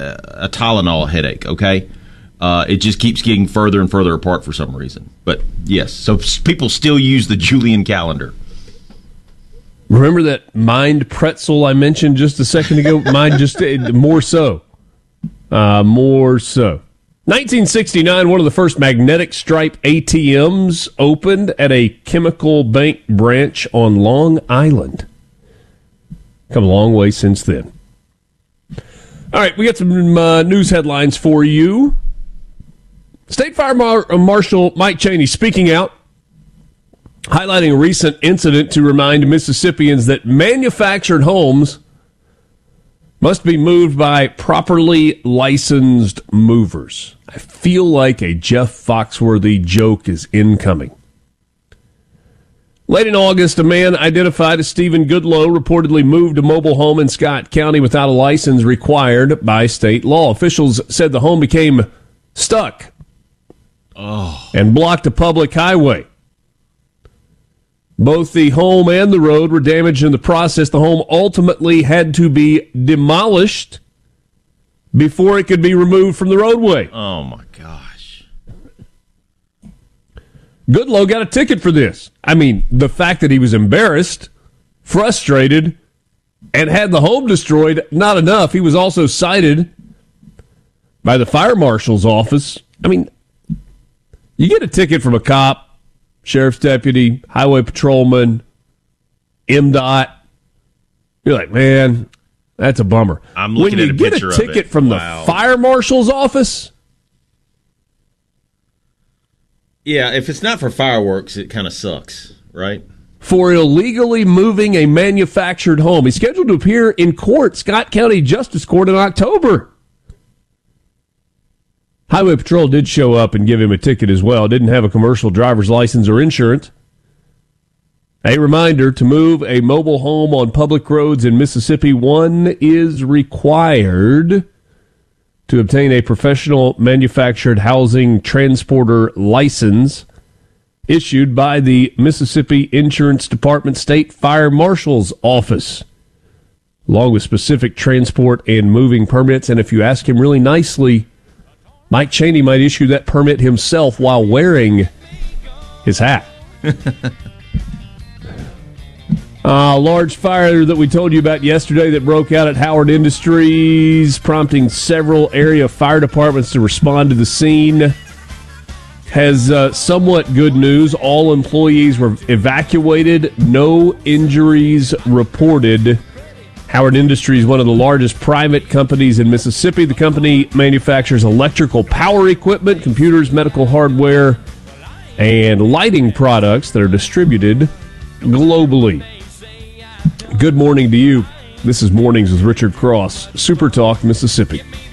a Tylenol headache, okay? It just keeps getting further and further apart for some reason. But, yes, so people still use the Julian calendar. Remember that Mind pretzel I mentioned just a second ago? Mine just more so. More so. 1969, one of the first magnetic stripe ATMs opened at a Chemical Bank branch on Long Island. Come a long way since then. All right, we got some news headlines for you. State Fire Marshal Mike Chaney speaking out, highlighting a recent incident to remind Mississippians that manufactured homes must be moved by properly licensed movers. I feel like a Jeff Foxworthy joke is incoming. Late in August, a man identified as Stephen Goodloe reportedly moved a mobile home in Scott County without a license required by state law. Officials said the home became stuck and blocked a public highway. Both the home and the road were damaged in the process. The home ultimately had to be demolished before it could be removed from the roadway. Oh, my gosh. Goodloe got a ticket for this. I mean, the fact that he was embarrassed, frustrated, and had the home destroyed, not enough. He was also cited by the fire marshal's office. I mean, you get a ticket from a cop, sheriff's deputy, highway patrolman, MDOT. You're like, man, that's a bummer. I'm looking at a picture of it. When you get a ticket from the fire marshal's office, yeah, if it's not for fireworks, it kind of sucks, right? For illegally moving a manufactured home. He's scheduled to appear in court, Scott County Justice Court, in October. Highway Patrol did show up and give him a ticket as well. Didn't have a commercial driver's license or insurance. A reminder, to move a mobile home on public roads in Mississippi, one is required to obtain a professional manufactured housing transporter license issued by the Mississippi Insurance Department State Fire Marshal's Office, along with specific transport and moving permits. And if you ask him really nicely, Mike Chaney might issue that permit himself while wearing his hat. Large fire that we told you about yesterday that broke out at Howard Industries, prompting several area fire departments to respond to the scene, has somewhat good news. All employees were evacuated. No injuries reported. Howard Industries, one of the largest private companies in Mississippi. The company manufactures electrical power equipment, computers, medical hardware, and lighting products that are distributed globally. Good morning to you. This is Mornings with Richard Cross, Super Talk, Mississippi.